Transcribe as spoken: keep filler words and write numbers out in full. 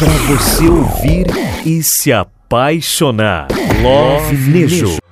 Para você ouvir e se apaixonar. Love Nejo.